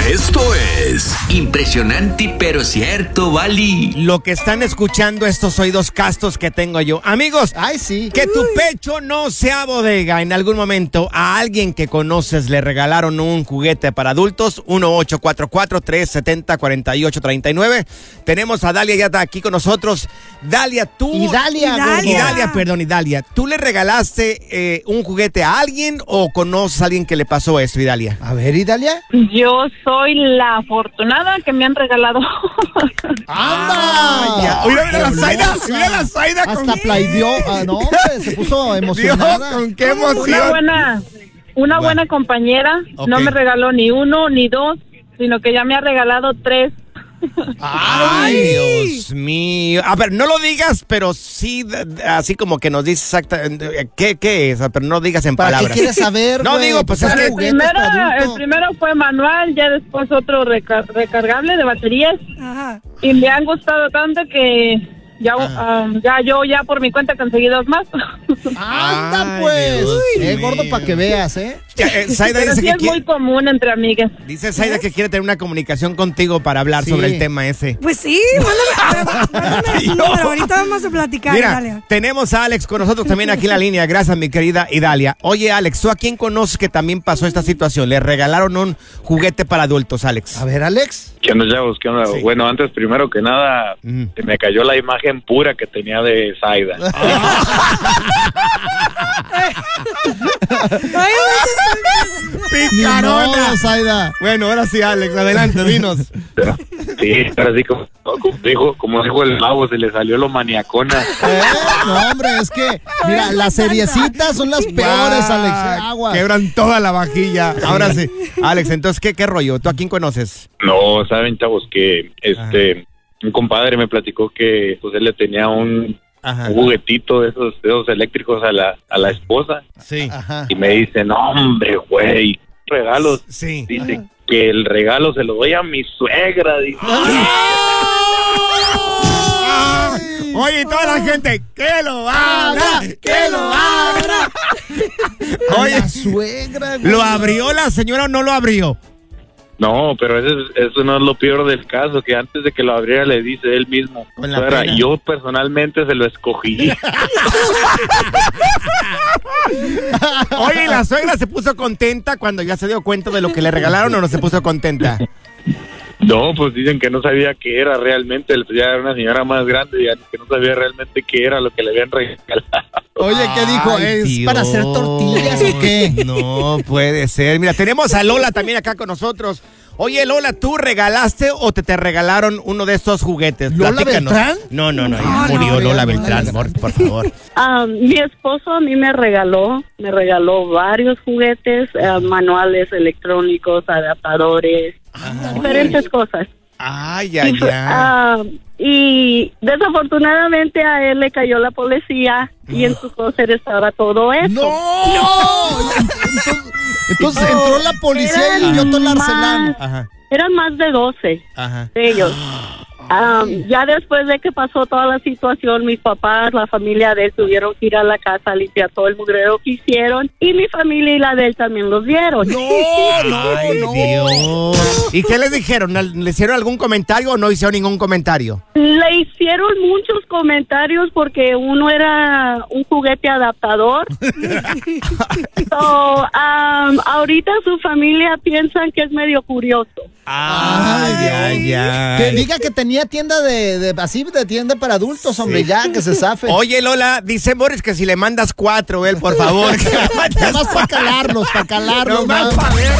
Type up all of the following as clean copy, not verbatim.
Esto es impresionante pero cierto, Vali. Lo que están escuchando estos oídos castos que tengo yo. Amigos, ay, sí. Que tu pecho no sea bodega. En algún momento a alguien que conoces le regalaron un juguete para adultos. 1-844-370-4839. Tenemos a Dalia ya aquí con nosotros. Dalia, tú... Idalia, ¿tú le regalaste un juguete a alguien o conoces a alguien que le pasó eso, Idalia? A ver, Idalia. Yo soy la afortunada que me han regalado. ¡Anda! Mira la Zaida. Hasta plaidió. No, hombre, se puso emocionada. Dios, ¿con qué emoción? Una buena compañera. Okay. No me regaló ni uno ni dos, sino que ya me ha regalado 3. Ay, Dios mío. A ver, no lo digas, pero sí, así como que nos dices exactamente qué es, pero no digas en palabras. ¿Qué quieres saber? No, digo, pues es que el primero fue manual, ya después otro recargable de baterías. Ajá. Y me han gustado tanto que ya por mi cuenta conseguí 2 más. ¡Anda, pues! Gordo, para que veas, Zaida dice que es muy común entre amigas. Dice Zaida que quiere tener una comunicación contigo para hablar sobre el tema ese. Pues sí, mándame su número, ahorita vamos a platicar. Mira, Dalia. tenemos a Alex con nosotros también aquí en la línea. Gracias, mi querida Idalia. Oye, Alex, ¿tú a quién conoces que también pasó esta situación? Le regalaron un juguete para adultos, Alex. A ver, Alex. ¿Qué onda, chavos? ¿Qué onda? Sí. Bueno, antes, primero que nada, se me cayó la imagen pura que tenía de Zaida. ¡Picarona, Zaida! Bueno, ahora sí, Alex, adelante, dinos. Sí, ahora sí, como dijo el mago, se le salió lo maniacona. No, hombre, es que, mira, las seriecitas son las peores, Alex. Aguas. Quebran toda la vajilla. Ahora sí. Alex, entonces, ¿qué rollo? ¿Tú a quién conoces? No, saben, chavos, que un compadre me platicó que pues él le tenía un juguetito de esos eléctricos a la esposa. Sí. Ajá. Y me dice, no, hombre, güey, regalos. Sí. Dice que el regalo se lo doy a mi suegra. Dice. Oye, toda la gente, que lo abra, que lo abra. Oye, la suegra, güey. ¿Lo abrió la señora o no lo abrió? No, pero eso no es lo peor del caso, que antes de que lo abriera le dice él mismo, suegra, yo personalmente se lo escogí. Oye, ¿la suegra se puso contenta cuando ya se dio cuenta de lo que le regalaron o no se puso contenta? No, pues dicen que no sabía qué era realmente, ya era una señora más grande, ya que no sabía realmente qué era lo que le habían regalado. Oye, ¿qué dijo? ¿Es Dios. para hacer tortillas o qué? No puede ser. Mira, tenemos a Lola también acá con nosotros. Oye, Lola, ¿tú regalaste o te regalaron uno de estos juguetes? ¿Lola Beltrán? No, ya murió Lola Beltrán, amor, por favor. Mi esposo a mí me regaló varios juguetes, manuales electrónicos, adaptadores, diferentes cosas. Ay. Y desafortunadamente a él le cayó la policía y en su closet estaba todo eso. ¡No! Entonces entró la policía y limpió todo el arsenal. Eran más de 12 de ellos. Ya después de que pasó toda la situación, mis papás, la familia de él tuvieron que ir a la casa a limpiar todo el mugrero que hicieron y mi familia y la de él también los vieron. No. Dios. ¿Y qué les dijeron? ¿Le hicieron algún comentario o no hicieron ningún comentario? Le hicieron muchos comentarios porque uno era un juguete adaptador. Ahorita su familia piensan que es medio curioso. Que diga que tenía tienda de tienda para adultos, hombre, ya que se zafe. Oye, Lola, dice Boris que si le mandas 4, él, por favor. Nomás para calarlos. Nomás para ver.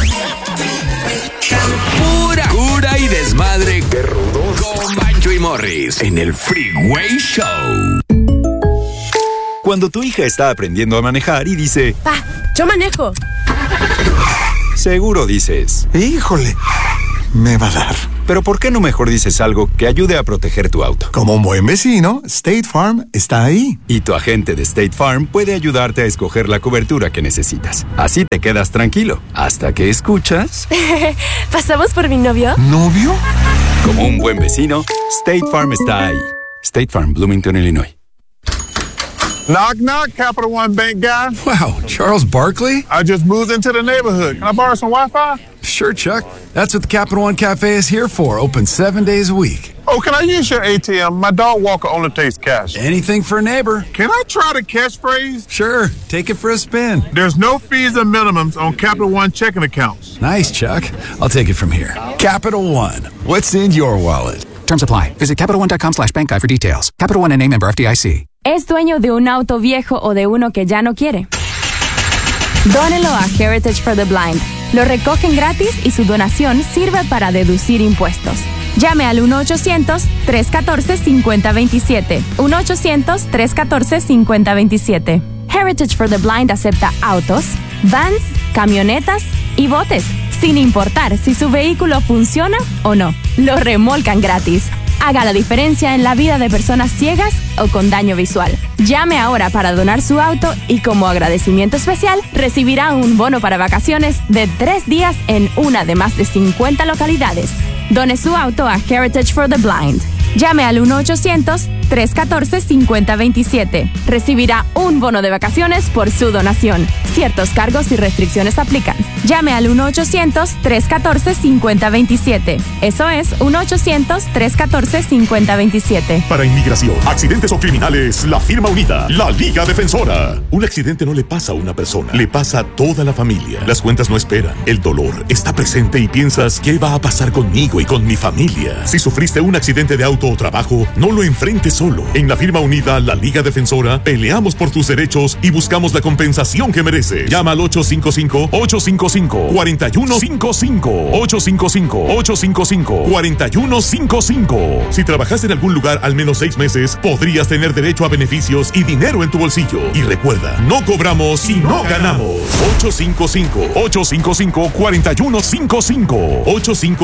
Pura cura y desmadre. ¡Qué rudos! Con Bancho y Morris en el Freeway Show. Cuando tu hija está aprendiendo a manejar y dice, Pa, yo manejo. Seguro dices, híjole, me va a dar. Pero ¿por qué no mejor dices algo que ayude a proteger tu auto? Como un buen vecino, State Farm está ahí. Y tu agente de State Farm puede ayudarte a escoger la cobertura que necesitas. Así te quedas tranquilo, hasta que escuchas... ¿Pasamos por mi novio? ¿Novio? Como un buen vecino, State Farm está ahí. State Farm, Bloomington, Illinois. Knock, knock, Capital One Bank guy. Wow, Charles Barkley? I just moved into the neighborhood. Can I borrow some Wi-Fi? Sure, Chuck. That's what the Capital One Cafe is here for. Open 7 days a week. Oh, can I use your ATM? My dog walker only takes cash. Anything for a neighbor. Can I try the catchphrase? Sure. Take it for a spin. There's no fees or minimums on Capital One checking accounts. Nice, Chuck. I'll take it from here. Capital One. What's in your wallet? Terms apply. Visit CapitalOne.com/bankguide for details. Capital One, N.A. member FDIC. ¿Es dueño de un auto viejo o de uno que ya no quiere? Dónelo a Heritage for the Blind. Lo recogen gratis y su donación sirve para deducir impuestos. Llame al 1-800-314-5027. 1-800-314-5027. Heritage for the Blind acepta autos, vans, camionetas y botes, sin importar si su vehículo funciona o no. Lo remolcan gratis. Haga la diferencia en la vida de personas ciegas o con daño visual. Llame ahora para donar su auto y como agradecimiento especial recibirá un bono para vacaciones de 3 días en una de más de 50 localidades. Done su auto a Heritage for the Blind. Llame al 1-800-314-5027. Recibirá un bono de vacaciones por su donación. Ciertos cargos y restricciones aplican. Llame al 1-800-314-5027. Eso es 1-800-314-5027. Para inmigración, accidentes o criminales, la firma unida, la Liga Defensora. Un accidente no le pasa a una persona, le pasa a toda la familia. Las cuentas no esperan, el dolor está presente y piensas, ¿qué va a pasar conmigo y con mi familia? Si sufriste un accidente de auto o trabajo, no lo enfrentes solo. En la firma unida, la Liga Defensora, peleamos por tus derechos y buscamos la compensación que mereces. Llama al 855-855-4155. 855-855-4155. Si trabajaste en algún lugar al menos 6 meses, podrías tener derecho a beneficios y dinero en tu bolsillo. Y recuerda, no cobramos si no ganamos. 855-855-4155.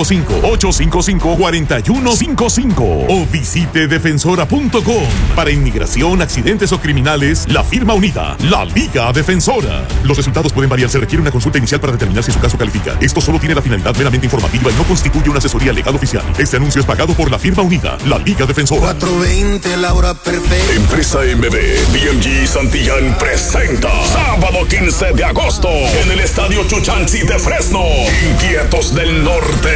855-855-4155. O visite defensora.com. Para inmigración, accidentes o criminales, la firma unida, la Liga Defensora. Los resultados pueden variar. Se requiere una consulta inicial para determinar si su caso califica. Esto solo tiene la finalidad meramente informativa y no constituye una asesoría legal oficial. Este anuncio es pagado por la firma unida, la Liga Defensora. 420, la hora perfecta. Empresa MB, DMG Santillán presenta sábado 15 de agosto en el Estadio Chuchansi de Fresno. Inquietos del Norte